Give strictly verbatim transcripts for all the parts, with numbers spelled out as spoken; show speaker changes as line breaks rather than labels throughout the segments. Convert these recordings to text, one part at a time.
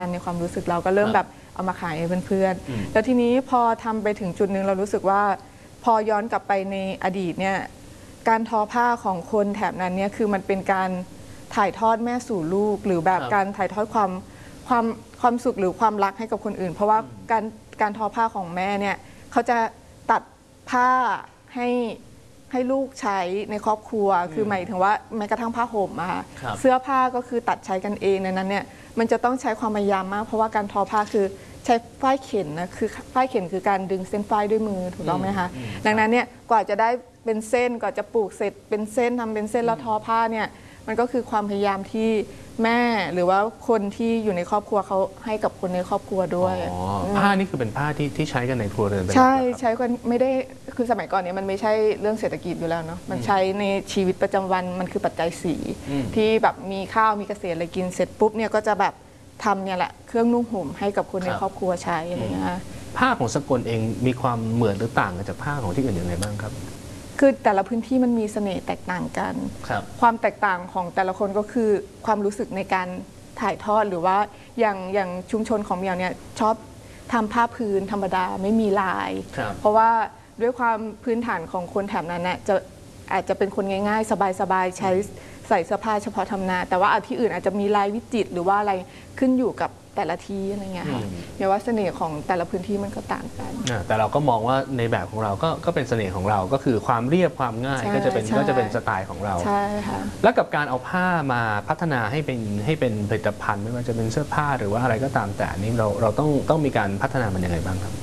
ในความรู้สึกเราก็เริ่มแบบเอามาขายให้เพื่อนๆแล้วทีนี้พอทำไปถึงจุดหนึ่งเรารู้สึกว่าพอย้อนกลับไปในอดีตเนี่ยการทอผ้าของคนแถบนั้นเนี่ยคือมันเป็นการถ่ายทอดแม่สู่ลูกหรือแบบการถ่ายทอดความความความสุขหรือความรักให้กับคนอื่นเพราะว่าการการทอผ้าของแม่เนี่ยเขาจะตัดผ้าให้ให้ลูกใช้ในครอบครัวคือหมายถึงว่าแม้กระทั่งผ้าห่มอะเสื้อผ้าก็คือตัดใช้กันเองในนั้นเนี่ยมันจะต้องใช้ความพยายามมากเพราะว่าการทอผ้าคือใช้ฝ้ายเข็นนะคือฝ้ายเข็นคือการดึงเส้นฝ้ายด้วยมือถูกต้องไหมคะดังนั้นเนี่ยกว่าจะได้เป็นเส้นกว่าจะปลูกเสร็จเป็นเส้นทำเป็นเส้นแล้วทอผ้าเนี่ยมันก็คือความพยายามที่แม่หรือว่าคนที่อยู่ในครอบครัวเขาให้กับคนในครอบครัวด้วย
ผ้านี่คือเป็นผ้าที่ที่ใช้กันในครัวเรือน
ใช่ใช้กันไม่ได้คือสมัยก่อนเนี่ยมันไม่ใช่เรื่องเศรษฐกิจอยู่แล้วเนาะมันใช้ในชีวิตประจำวันมันคือปัจจัยสี่ที่แบบมีข้าวมีเกษตรอะไรกินเสร็จปุ๊บเนี่ยก็จะแบบทำเนี่ยแหละเครื่องนุ่งห่มให้กับคนในครอบครัวใช้อะไรเงี้ย
ผ้าของสกลเองมีความเหมือนหรือต่างกันจากผ้าของที่อื่นอย่างไรบ้างครับ
คือแต่ละพื้นที่มันมีเสน่ห์แตกต่างกันความแตกต่างของแต่ละคนก็คือความรู้สึกในการถ่ายทอดหรือว่าอย่างอย่างชุมชนของเมียวเนี่ยชอบทำผ้าพื้นธรรมดาไม่มีลายเพราะว่าด้วยความพื้นฐานของคนแถบนั้นน่ะจะอาจจะเป็นคนง่ายๆสบายๆใช้ใส่เสื้อผ้าเฉพาะทำนาแต่ว่าที่อื่นอาจจะมีลายวิจิตรหรือว่าอะไรขึ้นอยู่กับแต่ละที่อะไรเงี้ยค่ะเดี๋ยวว่าเสน่ห์ของแต่ละพื้นที่มันก็ต่างกัน
แต่เราก็มองว่าในแบบของเราก็ก็เป็นเสน่ห์ของเราก็คือความเรียบความง่ายก็จะเป็นก็จะเป็นสไตล์ของเรา
ใช่ค่ะ
แล้วกับการเอาผ้ามาพัฒนาให้เป็นให้เป็นผลิตภัณฑ์ไม่ว่าจะเป็นเสื้อผ้าหรือว่าอะไรก็ตามแต่นี้เราเราต้องต้องมีการพัฒนามันยังไงบ้างครับ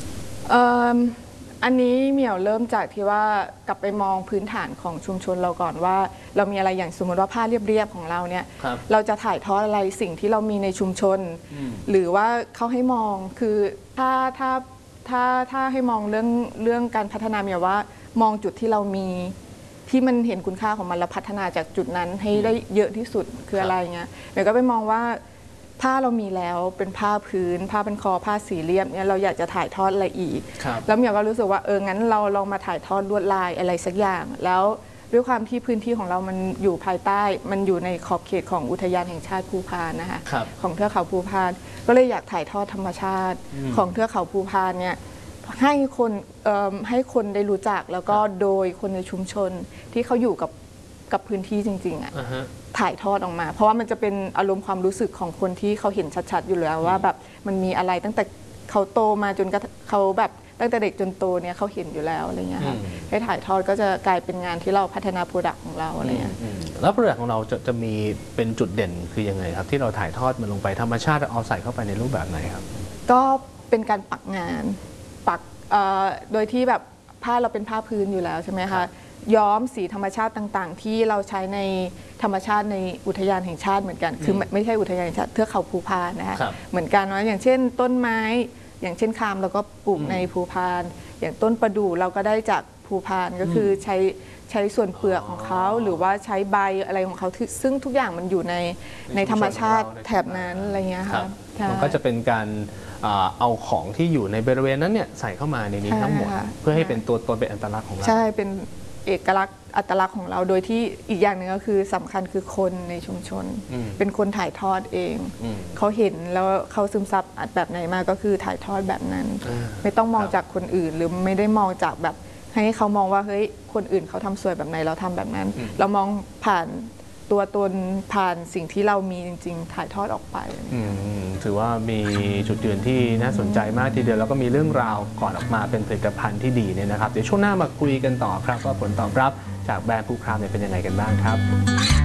อันนี้เหมียวเริ่มจากที่ว่ากลับไปมองพื้นฐานของชุมชนเราก่อนว่าเรามีอะไรอย่างสมมติว่าผ้าเรียบๆของเราเนี่ยเราจะถ่ายทอดอะไรสิ่งที่เรามีในชุมชนหรือว่าเขาให้มองคือถ้าถ้าถ้าถ้าให้มองเรื่องเรื่องการพัฒนาเหมียวว่ามองจุดที่เรามีที่มันเห็นคุณค่าของมันแล้วพัฒนาจากจุดนั้นให้ได้เยอะที่สุดคืออะไรเงี้ยเหมียวก็ไปมองว่าผ้าเรามีแล้วเป็นผ้าพื้นผ้าเป็นคอผ้าสีเรียบเนี่ยเราอยากจะถ่ายทอดอะไรอีกแล้วเหมียวก็รู้สึกว่าเอองั้นเราลองมาถ่ายทอดลวดลายอะไรสักอย่างแล้วด้วยความที่พื้นที่ของเรามันอยู่ภายใต้มันอยู่ในขอบเขตของอุทยานแห่งชาติภูพานนะคะของเทือกเขาภูพานก็เลยอยากถ่ายทอดธรรมชาติของเทือกเขาภูพานเนี่ยให้คนให้คนได้รู้จักแล้วก็โดยคนในชุมชนที่เขาอยู่กับกับพื้นที่จริงๆอ่ะถ่ายทอดออกมาเพราะว่ามันจะเป็นอารมณ์ความรู้สึกของคนที่เขาเห็นชัดๆอยู่แล้วว่าแบบมันมีอะไรตั้งแต่เขาโตมาจนเขาแบบตั้งแต่เด็กจนโตเนี่ยเขาเห็นอยู่แล้วอะไรเงี้ยค่ะให้ถ่ายทอดก็จะกลายเป็นงานที่เราพัฒนาโปรดักต์ของเราอะไรเงี้ย
แล้วโปรดักต์ของเราจะจะมีเป็นจุดเด่นคือยังไงครับที่เราถ่ายทอดมันลงไปธรรมชาติเอาใส่เข้าไปในรูปแบบไหนครับ
ก็เป็นการปักงานปักโดยที่แบบผ้าเราเป็นผ้าพื้นอยู่แล้วใช่ไหมคะย้อมสีธรรมชาติต่างๆที่เราใช้ในธรรมชาติในอุทยานแห่งชาติเหมือนกันคือไม่ใช่อุทยานแห่งชาติเทือกเขาภูพานนะคะเหมือนกันว่าอย่างเช่นต้นไม้อย่างเช่นคามเราก็ปลูกในภูพานอย่างต้นประดู่เราก็ได้จากภูพานก็คือใช้ใช้ส่วนเปลือกของเขาหรือว่าใช้ใบอะไรของเขาซึ่งทุกอย่างมันอยู่ในในธรรมชาติแถบนั้นอะไรเงี้ยค่ะ
มันก็จะเป็นการเอาของที่อยู่ในบริเวณนั้นเนี่ยใส่เข้ามาในนี้ทั้งหมดเพื่อให้เป็นตัวตนเป็นอัตลักษณ์ของเรา
ใช่เป็นเอกลักษณ์อัตลักษณ์ของเราโดยที่อีกอย่างหนึ่งก็คือสำคัญคือคนในชุมชนเป็นคนถ่ายทอดเองเขาเห็นแล้วเขาซึมซับแบบไหนมาก็คือถ่ายทอดแบบนั้นไม่ต้องมองจากคนอื่นหรือไม่ได้มองจากแบบให้เขามองว่าเฮ้ยคนอื่นเขาทำสวยแบบไหนเราทำแบบนั้นเรามองผ่านตัวตนผ่านสิ่งที่เรามีจริงๆถ่ายทอดออกไป
ถือว่ามีจุดยืนที่น่าสนใจมากทีเดียวแล้วก็มีเรื่องราวก่อนออกมาเป็นผลิตภัณฑ์ที่ดีเนี่ยนะครับเดี๋ยวช่วงหน้ามาคุยกันต่อครับว่าผลตอบรับจากแบรนด์ภูพานเป็นยังไงกันบ้างครับ